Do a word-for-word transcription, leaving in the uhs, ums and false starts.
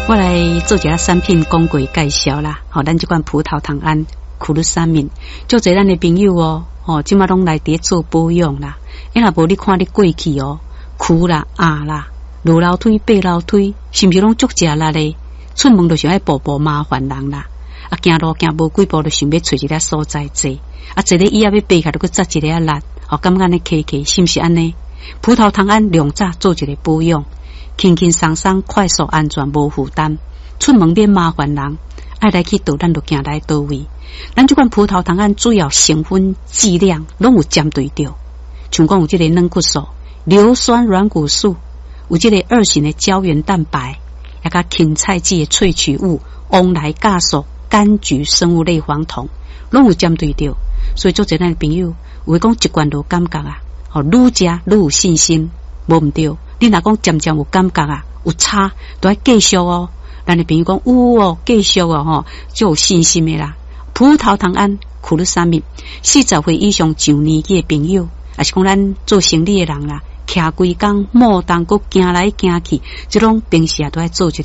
我来做一下产品讲过介绍啦，吼，咱这款葡萄糖胺苦鲁沙敏，就侪咱的朋友哦，吼，即马拢来伫做保养啦。因若无你看你过去哦，苦啦、压啦、落楼梯、爬楼梯，是毋是拢足食力咧？出门就想爱步步麻烦人啦，啊，行路行无几步就想要找一个所在坐，啊，坐咧椅仔要爬起来，就搁扎一个啊力，吼，感觉安尼骑骑，是毋是安尼？葡萄糖胺两早做一个保养。轻轻松松、快速、安全、无负担，出门免麻烦人，爱来去倒，咱就行来倒位。咱这款葡萄糖胺主要成分剂量拢有针对着，像讲有这个软骨素、硫酸软骨素，有这个二型的胶原蛋白，也甲芹菜籽的萃取物翁来酵素、柑橘生物类黄酮，拢有针对着。所以做这咱朋友，有讲一罐就感觉啊，哦，愈食愈有信心，无毋对。你若讲渐渐有感觉啊，有差，都要继续哦。咱的朋友讲有哦，继续哦，吼，就有信心的啦。葡萄糖胺苦鲁沙敏，四十岁以上上年纪的朋友，也是讲咱做生理的人啦，徛规工、莫当，搁行来行去，这种平时啊都要做一个